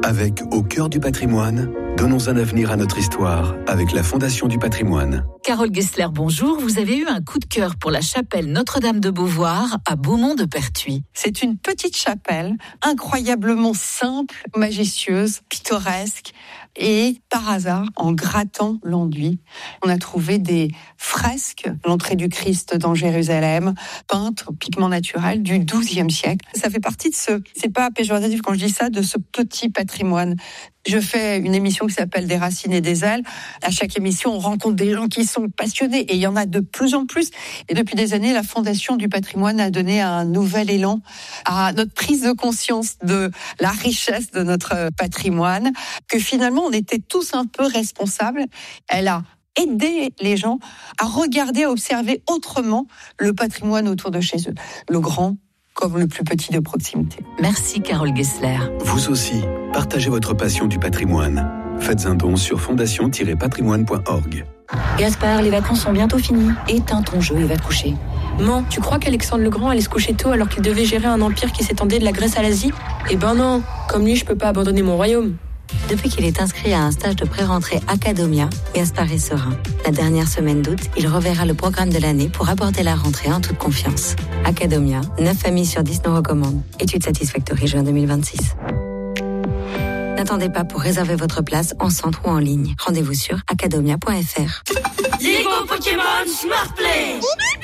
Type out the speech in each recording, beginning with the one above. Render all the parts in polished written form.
Avec Au cœur du patrimoine, donnons un avenir à notre histoire avec la Fondation du patrimoine. Carole Gessler, bonjour. Vous avez eu un coup de cœur pour la chapelle Notre-Dame de Beauvoir à Beaumont-de-Pertuis. C'est une petite chapelle incroyablement simple, majestueuse, pittoresque. Et par hasard, en grattant l'enduit, on a trouvé des fresques, l'entrée du Christ dans Jérusalem, peintes au pigment naturel du XIIe siècle. Ça fait partie de c'est pas péjoratif quand je dis ça, de ce petit patrimoine. Je fais une émission qui s'appelle Des racines et des ailes. À chaque émission, on rencontre des gens qui sont passionnés et il y en a de plus en plus. Et depuis des années, la Fondation du patrimoine a donné un nouvel élan à notre prise de conscience de la richesse de notre patrimoine, que finalement, on était tous un peu responsables. Elle a aidé les gens à regarder, à observer autrement le patrimoine autour de chez eux. Le grand comme le plus petit de proximité. Merci Carole Gessler. Vous aussi, partagez votre passion du patrimoine. Faites un don sur fondation-patrimoine.org. Gaspard, les vacances sont bientôt finies. Éteins ton jeu et va te coucher. Man, tu crois qu'Alexandre le Grand allait se coucher tôt alors qu'il devait gérer un empire qui s'étendait de la Grèce à l'Asie ? Eh ben non, comme lui, je peux pas abandonner mon royaume. Depuis qu'il est inscrit à un stage de pré-rentrée Academia, Gaspard est serein. La dernière semaine d'août, il reverra le programme de l'année pour aborder la rentrée en toute confiance. Academia, 9 familles sur 10 nous recommandent. Étude Satisfactory juin 2026. N'attendez pas pour réserver votre place en centre ou en ligne. Rendez-vous sur academia.fr. Lego Pokémon Smart Play.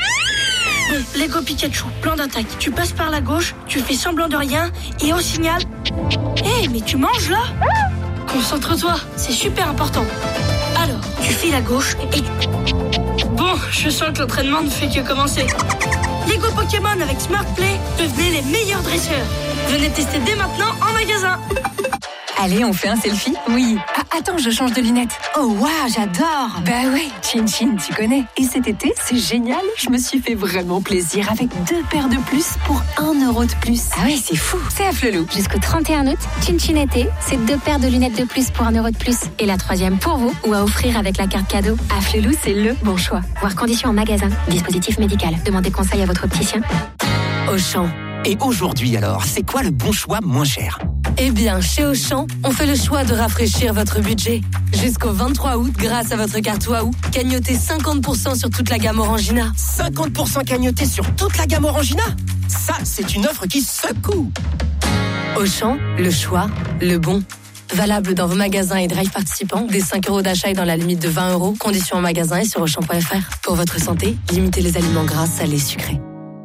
Lego Pikachu, plan d'attaque. Tu passes par la gauche, tu fais semblant de rien et au signal... Hé, mais tu manges là ? Concentre-toi, c'est super important. Alors, tu files à gauche et... Bon, je sens que l'entraînement ne fait que commencer. Lego Pokémon avec Smart Play, devenez les meilleurs dresseurs. Venez tester dès maintenant en magasin. Allez, on fait un selfie ? Oui. Ah, attends, je change de lunettes. Oh, waouh, j'adore. Bah ouais, Chin Chin, tu connais. Et cet été, c'est génial. Je me suis fait vraiment plaisir avec 2 paires de plus pour 1 euro de plus. Ah ouais, c'est fou. C'est à Flelou. Jusqu'au 31 août, Chin Chin été, c'est 2 paires de lunettes de plus pour 1 euro de plus. Et la 3e pour vous ou à offrir avec la carte cadeau. À Flelou, c'est le bon choix. Voir conditions en magasin. Dispositif médical. Demandez conseil à votre opticien. Auchan. Et aujourd'hui alors, c'est quoi le bon choix moins cher ? Eh bien, chez Auchan, on fait le choix de rafraîchir votre budget. Jusqu'au 23 août, grâce à votre carte Waouh, cagnotez 50% sur toute la gamme Orangina. 50% cagnoté sur toute la gamme Orangina ? Ça, c'est une offre qui secoue. Auchan, le choix, le bon. Valable dans vos magasins et drive participants, des 5 euros d'achat et dans la limite de 20 euros. Conditions en magasin et sur Auchan.fr. Pour votre santé, limitez les aliments gras, salés, sucrés.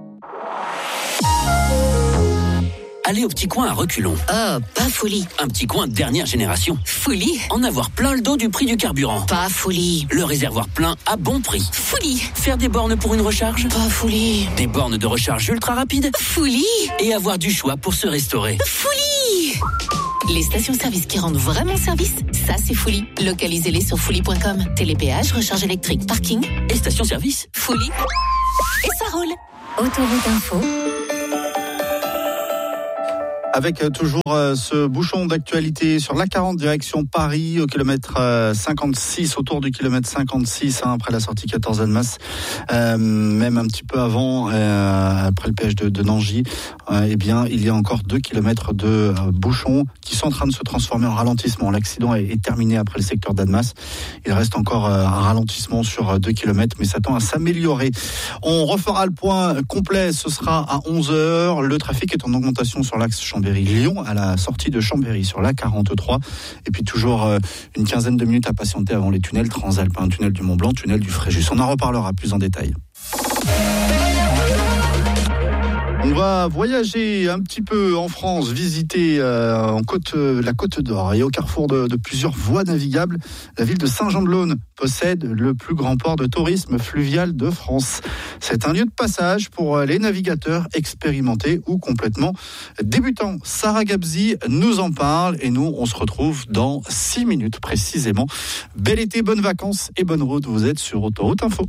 Aller au petit coin à reculons. Oh, pas folie. Un petit coin dernière génération. Folie. En avoir plein le dos du prix du carburant. Pas folie. Le réservoir plein à bon prix. Folie. Faire des bornes pour une recharge. Pas folie. Des bornes de recharge ultra rapides. Folie. Et avoir du choix pour se restaurer. Folie. Les stations-service qui rendent vraiment service, ça c'est folie. Localisez-les sur folie.com. Télépéage, recharge électrique, parking et station-service. Folie. Et ça roule. Autoroute Info. Avec toujours ce bouchon d'actualité sur l'A40 direction Paris au kilomètre 56, autour du kilomètre 56, après la sortie 14 Annemasse, même un petit peu avant, après le péage de Nangy, eh bien il y a encore 2 kilomètres de bouchons qui sont en train de se transformer en ralentissement. L'accident est terminé après le secteur d'Annemasse. Il reste encore un ralentissement sur 2 kilomètres, mais ça tend à s'améliorer. On refera le point complet, ce sera à 11h. Le trafic est en augmentation sur l'axe Chambéry-Lyon, à la sortie de Chambéry sur l'A43. Et puis toujours une quinzaine de minutes à patienter avant les tunnels transalpins, tunnel du Mont-Blanc, tunnel du Fréjus. On en reparlera plus en détail. On va voyager un petit peu en France, visiter la Côte d'Or. Et au carrefour de plusieurs voies navigables, la ville de Saint-Jean-de-Laune possède le plus grand port de tourisme fluvial de France. C'est un lieu de passage pour les navigateurs expérimentés ou complètement débutants. Sarah Gabzi nous en parle et nous, on se retrouve dans 6 minutes précisément. Bel été, bonnes vacances et bonne route. Vous êtes sur Autoroute Info.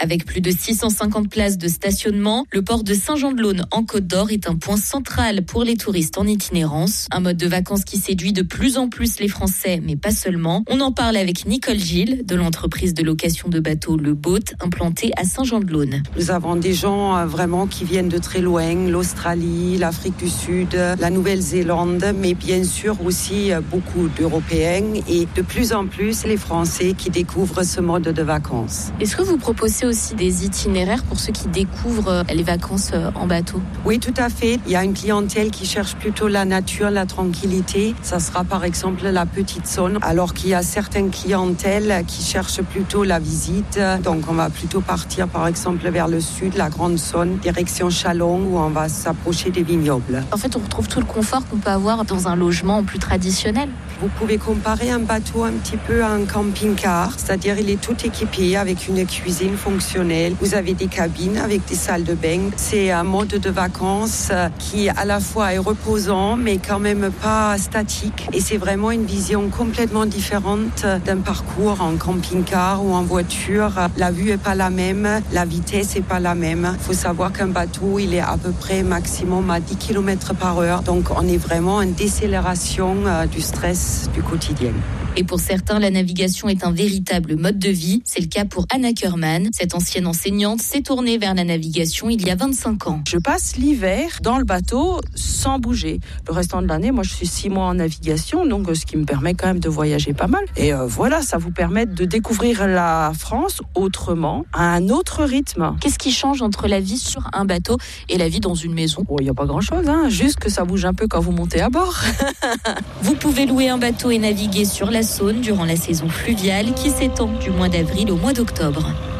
Avec plus de 650 places de stationnement, le port de Saint-Jean-de-Laune en Côte d'Or est un point central pour les touristes en itinérance. Un mode de vacances qui séduit de plus en plus les Français, mais pas seulement. On en parle avec Nicole Gilles de l'entreprise de location de bateaux Le Boat, implantée à Saint-Jean-de-Laune. Nous avons des gens vraiment qui viennent de très loin, l'Australie, l'Afrique du Sud, la Nouvelle-Zélande, mais bien sûr aussi beaucoup d'Européens et de plus en plus les Français qui découvrent ce mode de vacances. Est-ce que vous proposez aussi des itinéraires pour ceux qui découvrent les vacances en bateau? Oui, tout à fait. Il y a une clientèle qui cherche plutôt la nature, la tranquillité. Ça sera par exemple la petite Saône, alors qu'il y a certaines clientèles qui cherchent plutôt la visite. Donc on va plutôt partir par exemple vers le sud, la Grande Saône, direction Châlons, où on va s'approcher des vignobles. En fait, on retrouve tout le confort qu'on peut avoir dans un logement plus traditionnel. Vous pouvez comparer un bateau un petit peu à un camping-car, c'est-à-dire il est tout équipé avec une cuisine fonctionnelle. Vous avez des cabines avec des salles de bain. C'est un mode de vacances qui à la fois est reposant, mais quand même pas statique. Et c'est vraiment une vision complètement différente d'un parcours en camping-car ou en voiture. La vue est pas la même, la vitesse est pas la même. Il faut savoir qu'un bateau, il est à peu près maximum à 10 km/h. Donc on est vraiment en décélération du stress du quotidien. Et pour certains, la navigation est un véritable mode de vie. C'est le cas pour Anna Kerman. Cette ancienne enseignante s'est tournée vers la navigation il y a 25 ans. Je passe l'hiver dans le bateau sans bouger. Le restant de l'année, moi, je suis 6 mois en navigation, donc ce qui me permet quand même de voyager pas mal. Et voilà, ça vous permet de découvrir la France autrement, à un autre rythme. Qu'est-ce qui change entre la vie sur un bateau et la vie dans une maison? Il n'y a pas grand-chose, juste que ça bouge un peu quand vous montez à bord. Vous pouvez louer un bateau et naviguer sur la Saône durant la saison fluviale qui s'étend du mois d'avril au mois d'octobre.